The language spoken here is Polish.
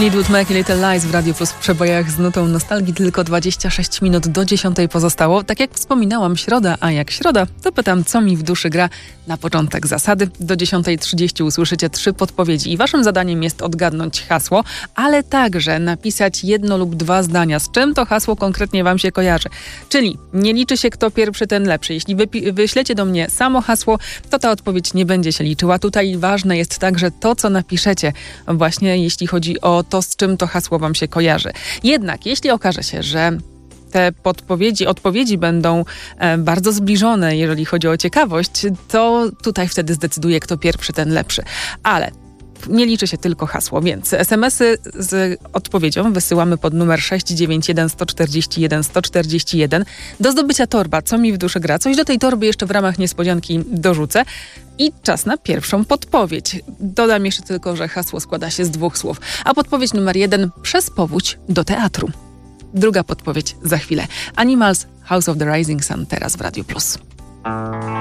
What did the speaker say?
Fleetwood Mac i Little Lies w Radio Plus w przebojach z nutą nostalgii. Tylko 26 minut do 10 pozostało. Tak jak wspominałam, środa, a jak środa, to pytam, co mi w duszy gra. Na początek zasady. Do 10:30 usłyszycie 3 podpowiedzi i waszym zadaniem jest odgadnąć hasło, ale także napisać 1 lub 2 zdania, z czym to hasło konkretnie wam się kojarzy. Czyli nie liczy się kto pierwszy, ten lepszy. Jeśli wyślecie do mnie samo hasło, to ta odpowiedź nie będzie się liczyła. Tutaj ważne jest także to, co napiszecie, właśnie jeśli chodzi o to, z czym to hasło wam się kojarzy. Jednak jeśli okaże się, że te odpowiedzi będą bardzo zbliżone, jeżeli chodzi o ciekawość, to tutaj wtedy zdecyduje, kto pierwszy, ten lepszy. Ale nie liczy się tylko hasło, więc SMS-y z odpowiedzią wysyłamy pod numer 691 141 141. Do zdobycia torba, co mi w duszy gra. Coś do tej torby jeszcze w ramach niespodzianki dorzucę. I czas na pierwszą podpowiedź. Dodam jeszcze tylko, że hasło składa się z 2 słów. A podpowiedź numer 1: przez powódź do teatru. Druga podpowiedź za chwilę. Animals, House of the Rising Sun, teraz w Radio Plus.